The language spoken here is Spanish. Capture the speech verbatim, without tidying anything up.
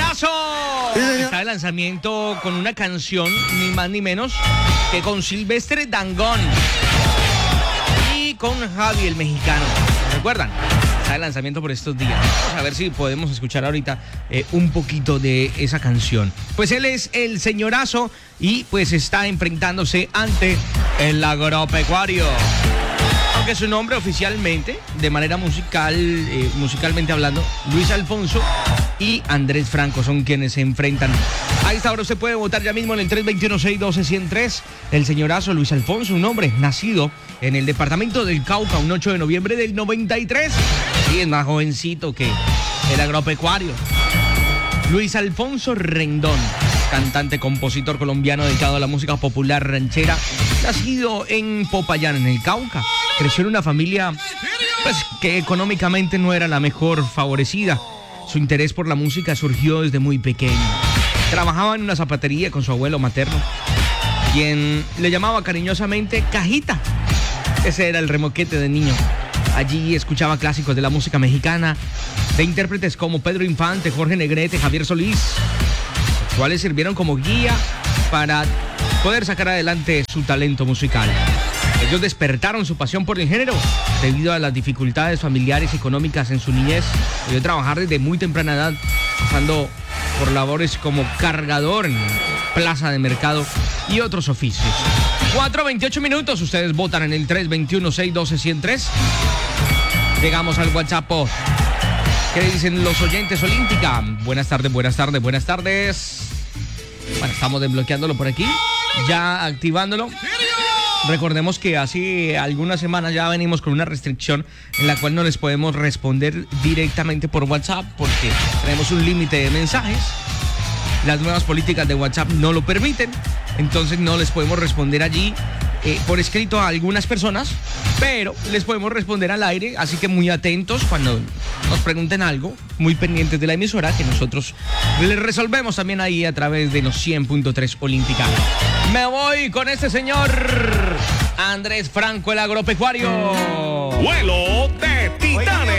señorazo está de lanzamiento con una canción, ni más ni menos que con Silvestre Dangond y con Javi el mexicano. ¿Recuerdan? Está de lanzamiento por estos días. Vamos a ver si podemos escuchar ahorita eh, un poquito de esa canción. Pues él es el señorazo y pues está enfrentándose ante el agropecuario. Aunque su nombre oficialmente, de manera musical, eh, musicalmente hablando, Luis Alfonso y Andrés Franco son quienes se enfrentan. A esta hora usted puede votar ya mismo en el tres dos uno, seis uno dos, uno cero tres. El señorazo Luis Alfonso, un hombre nacido en el departamento del Cauca, un ocho de noviembre del noventa y tres. Sí, es más jovencito que el agropecuario. Luis Alfonso Rendón, cantante, compositor colombiano dedicado a la música popular ranchera, nacido en Popayán, en el Cauca. Creció en una familia pues, que económicamente no era la mejor favorecida. Su interés por la música surgió desde muy pequeño. Trabajaba en una zapatería con su abuelo materno, quien le llamaba cariñosamente Cajita. Ese era el remoquete de niño. Allí escuchaba clásicos de la música mexicana, de intérpretes como Pedro Infante, Jorge Negrete, Javier Solís, los cuales sirvieron como guía para poder sacar adelante su talento musical. Ellos despertaron su pasión por el género debido a las dificultades familiares y económicas en su niñez. Debió trabajar desde muy temprana edad, pasando por labores como cargador en plaza de mercado y otros oficios. cuatro veintiocho minutos, ustedes votan en el tres dos uno, seis uno dos, uno cero tres. Llegamos al WhatsApp. ¿Qué dicen los oyentes Olímpica? Buenas tardes, buenas tardes, buenas tardes. Bueno, estamos desbloqueándolo por aquí, ya activándolo. Recordemos que hace algunas semanas ya venimos con una restricción en la cual no les podemos responder directamente por WhatsApp porque tenemos un límite de mensajes. Las nuevas políticas de WhatsApp no lo permiten, entonces no les podemos responder allí eh, por escrito a algunas personas, pero les podemos responder al aire, así que muy atentos cuando nos pregunten algo, muy pendientes de la emisora, que nosotros les resolvemos también ahí a través de los cien punto tres Olímpica. Me voy con este señor Andrés Franco, el agropecuario. Vuelo de Titanes.